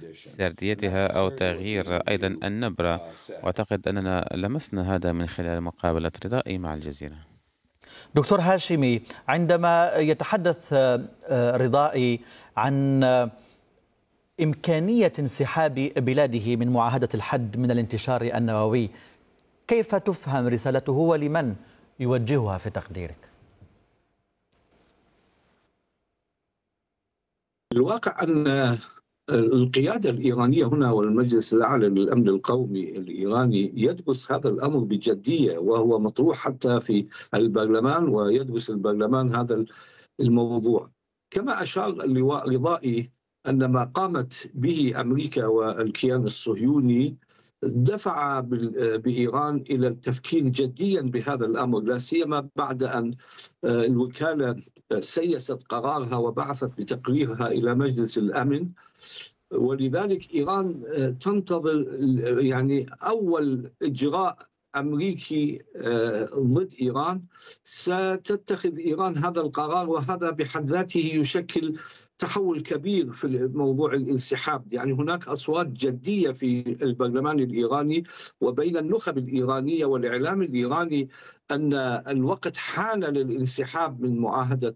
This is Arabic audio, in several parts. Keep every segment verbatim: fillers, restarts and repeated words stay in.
سرديتها أو تغيير أيضا النبرة. وأعتقد أننا لمسنا هذا من خلال مقابلة رضائي مع الجزيرة. دكتور هاشمي، عندما يتحدث رضائي عن إمكانية انسحاب بلاده من معاهدة الحد من الانتشار النووي، كيف تفهم رسالته ولمن يوجهها في تقديرك؟ الواقع أن القيادة الإيرانية هنا والمجلس الأعلى للأمن القومي الإيراني يدرس هذا الأمر بجدية، وهو مطروح حتى في البرلمان ويدرس البرلمان هذا الموضوع. كما أشار اللواء رضائي أن ما قامت به أمريكا والكيان الصهيوني دفع بإيران إلى التفكير جديا بهذا الأمر، لا سيما بعد أن الوكالة سيست قرارها وبعثت بتقريرها إلى مجلس الأمن. ولذلك إيران تنتظر يعني أول إجراء أمريكي ضد إيران. ستتخذ إيران هذا القرار، وهذا بحد ذاته يشكل تحول كبير في موضوع الانسحاب. يعني هناك أصوات جدية في البرلمان الإيراني وبين النخب الإيرانية والإعلام الإيراني أن الوقت حان للانسحاب من معاهدة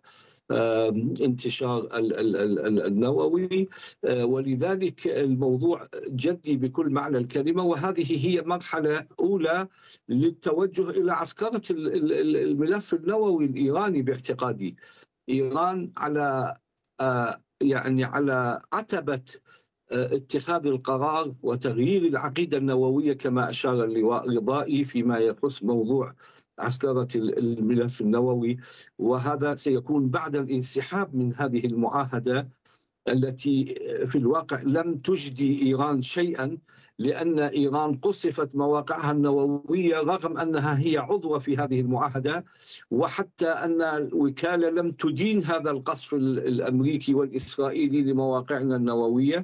انتشار النووي. ولذلك الموضوع جدي بكل معنى الكلمة، وهذه هي مرحلة أولى للتوجه إلى عسكرة الملف النووي الإيراني. باعتقادي إيران على يعني على عتبة اتخاذ القرار وتغيير العقيدة النووية كما أشار اللواء رضائي فيما يخص موضوع عسكرة الملف النووي، وهذا سيكون بعد الانسحاب من هذه المعاهدة التي في الواقع لم تجدي إيران شيئا، لأن إيران قصفت مواقعها النووية رغم أنها هي عضوة في هذه المعاهدة، وحتى أن الوكالة لم تدين هذا القصف الأمريكي والإسرائيلي لمواقعنا النووية.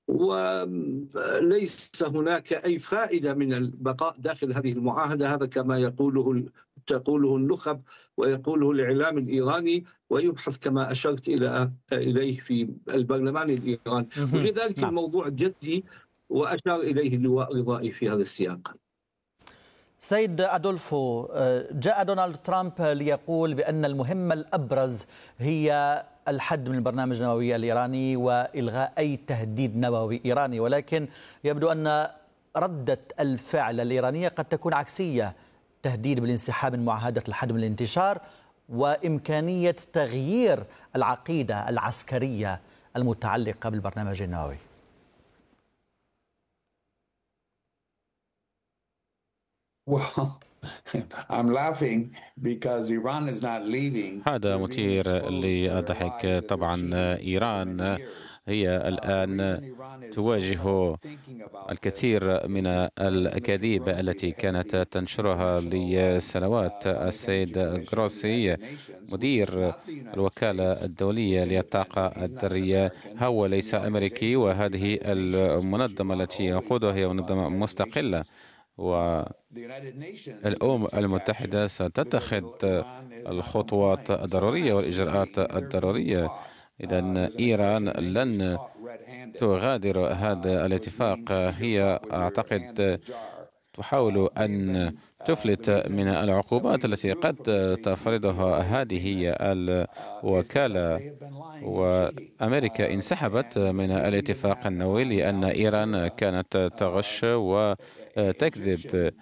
وليس هناك أي فائدة من البقاء داخل هذه المعاهدة. هذا كما يقوله تقوله النخب ويقوله الإعلام الإيراني، ويبحث كما أشرت إلى إليه في البرلمان الإيراني. ولذلك الموضوع جدي، وأشار إليه اللواء رضائي في هذا السياق. سيد أدولفو، جاء دونالد ترامب ليقول بأن المهمة الأبرز هي الحد من البرنامج النووي الإيراني وإلغاء أي تهديد نووي إيراني، ولكن يبدو أن ردة الفعل الإيرانية قد تكون عكسية، تهديد بالانسحاب من معاهدة الحد من الانتشار وإمكانية تغيير العقيدة العسكرية المتعلقة بالبرنامج النووي. هذا مثير للضحك. طبعا إيران هي الآن تواجه الكثير من الأكاذيب التي كانت تنشرها لسنوات. السيد غروسي مدير الوكالة الدولية للطاقة الذرية هو ليس أمريكي، وهذه المنظمة التي يقودها هي منظمة مستقلة، والأمم المتحدة ستتخذ الخطوات الضرورية والإجراءات الضرورية. إذن إيران لن تغادر هذا الاتفاق. هي أعتقد تحاول أن تفلت من العقوبات التي قد تفرضها هذه الوكالة. وأمريكا انسحبت من الاتفاق النووي لأن إيران كانت تغش وتكذب،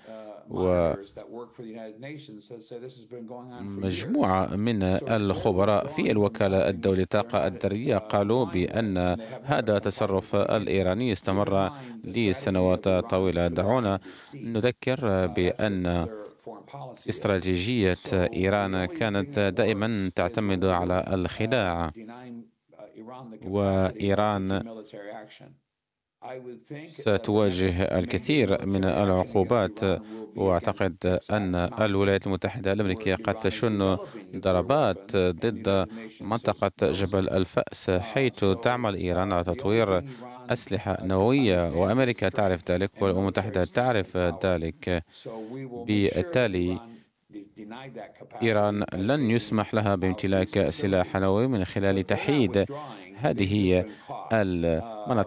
ومجموعة من الخبراء في الوكالة الدولية للطاقة الذرية قالوا بأن هذا التصرف الإيراني استمر لسنوات طويلة. دعونا نذكر بأن استراتيجية إيران كانت دائما تعتمد على الخداع، وإيران ستواجه الكثير من العقوبات. وأعتقد أن الولايات المتحدة الأمريكية قد تشن ضربات ضد منطقة جبل الفأس، حيث تعمل إيران على تطوير أسلحة نووية، وأمريكا تعرف ذلك والأمم المتحدة تعرف ذلك. بالتالي إيران لن يسمح لها بامتلاك سلاح نووي من خلال تحييد هذه المناطق